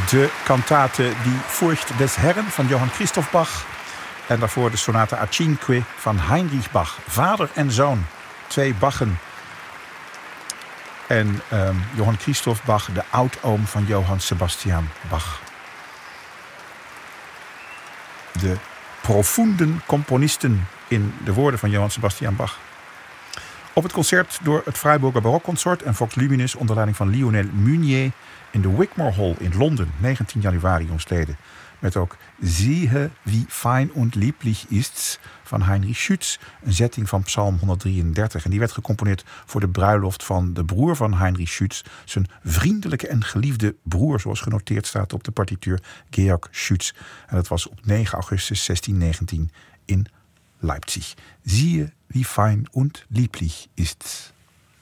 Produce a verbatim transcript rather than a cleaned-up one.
de kantate Die Furcht des Herren van Johann Christoph Bach. En daarvoor de sonate a cinque van Heinrich Bach. Vader en zoon. Twee Bachen. En um, Johann Christoph Bach, de oudoom van Johann Sebastian Bach. De profunden componisten in de woorden van Johann Sebastian Bach. Op het concert door het Freiburger Barokkonsort en Vox Luminis onder leiding van Lionel Meunier in de Wigmore Hall in Londen, negentien januari jongsleden. Met ook Siehe wie fein und lieblich ist's van Heinrich Schütz, een zetting van Psalm honderddrieëndertig. En die werd gecomponeerd voor de bruiloft van de broer van Heinrich Schütz, zijn vriendelijke en geliefde broer, zoals genoteerd staat op de partituur, Georg Schütz. En dat was op negen augustus zestiennegentien in Leipzig. Siehe wie fein und lieblich ist's.